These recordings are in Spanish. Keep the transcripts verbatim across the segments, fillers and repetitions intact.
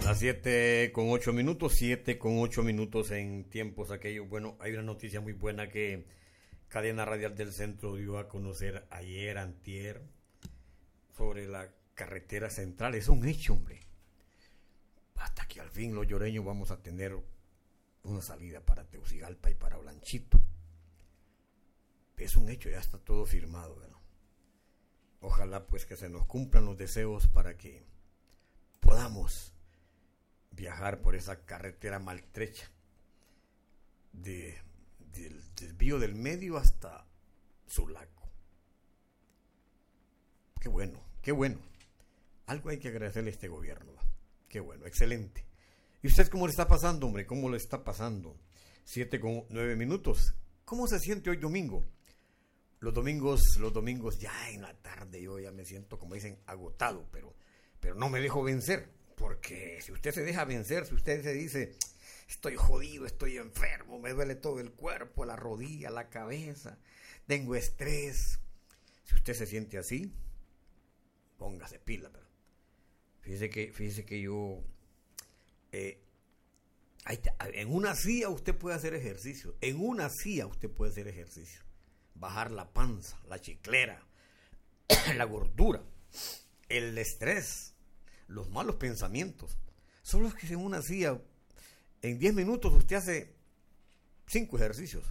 Las siete con ocho minutos, siete con ocho minutos en tiempos aquellos. Bueno, hay una noticia muy buena que Cadena Radial del Centro dio a conocer ayer, antier, sobre la carretera central. Es un hecho, hombre. Hasta que al fin los lloreños vamos a tener una salida para Tegucigalpa y para Blanchito. Es un hecho, ya está todo firmado, ¿verdad? Ojalá pues que se nos cumplan los deseos para que podamos viajar por esa carretera maltrecha de, del desvío del medio hasta Sulaco. Qué bueno, qué bueno. Algo hay que agradecerle a este gobierno. ¿Va? Qué bueno, excelente. ¿Y usted cómo le está pasando, hombre? ¿Cómo le está pasando? Siete con nueve minutos. ¿Cómo se siente hoy domingo? Los domingos, los domingos ya en la tarde yo ya me siento, como dicen, agotado, pero, pero no me dejo vencer. Porque si usted se deja vencer, si usted se dice, estoy jodido, estoy enfermo, me duele todo el cuerpo, la rodilla, la cabeza, tengo estrés. Si usted se siente así, póngase pila. Pero fíjese que, fíjese que yo, eh, en una silla usted puede hacer ejercicio, en una silla usted puede hacer ejercicio. Bajar la panza, la chiclera, la gordura, el estrés, los malos pensamientos. Solo es que en una silla, en diez minutos usted hace cinco ejercicios.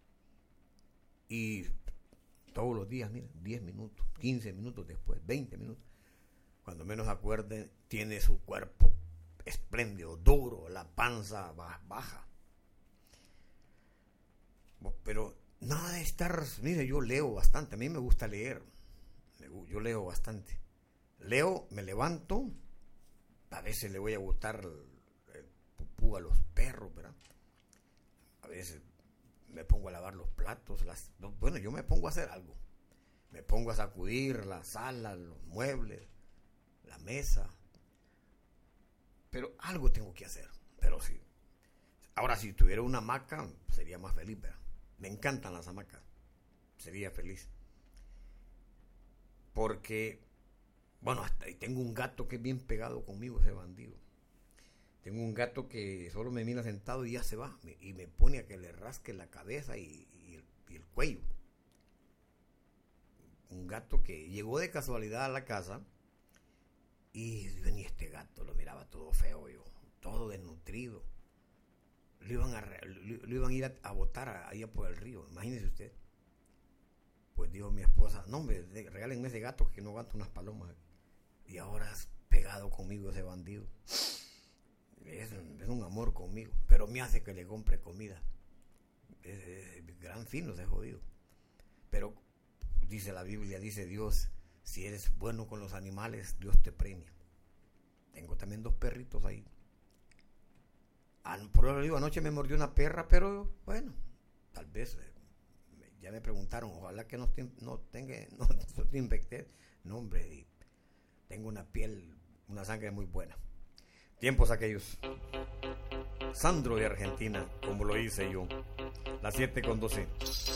Y todos los días, miren, diez minutos, quince minutos después, veinte minutos. Cuando menos acuerde, tiene su cuerpo espléndido, duro, la panza baja. Pero nada de estar, mire, yo leo bastante, a mí me gusta leer, yo leo bastante. Leo, me levanto, a veces le voy a botar el, el pupú a los perros, ¿verdad? A veces me pongo a lavar los platos, las, bueno, yo me pongo a hacer algo. Me pongo a sacudir la sala, los muebles, la mesa. Pero algo tengo que hacer, pero sí. Ahora, si tuviera una hamaca, sería más feliz, ¿verdad? Me encantan las hamacas, sería feliz. Porque, bueno, hasta ahí tengo un gato que es bien pegado conmigo, ese bandido. Tengo un gato que solo me mira sentado y ya se va, y me pone a que le rasque la cabeza y, y, el, y el cuello. Un gato que llegó de casualidad a la casa y venía este gato, lo miraba todo feo yo, todo desnutrido. Lo iban a, lo, lo iban a ir a, a botar allá por el río, imagínese usted. Pues dijo mi esposa, no hombre, regálenme ese gato que no aguanta unas palomas. Y ahora es pegado conmigo ese bandido. Es, es un amor conmigo, pero me hace que le compre comida. Es, es gran fino, se ha jodido. Pero dice la Biblia, dice Dios, si eres bueno con los animales, Dios te premia. Tengo también dos perritos ahí. Por eso digo, anoche me mordió una perra, pero bueno, tal vez, eh, ya me preguntaron, ojalá que no te, no tenga, no, no te infecté. No, hombre, tengo una piel, una sangre muy buena. Tiempos aquellos. Sandro de Argentina, como lo hice yo. Las siete con doce.